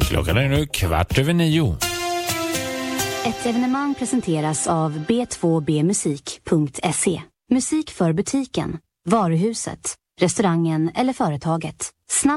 Klockan är nu 8:15. Ett evenemang presenteras av b2bmusik.se. Musik för butiken, varuhuset, restaurangen eller företaget.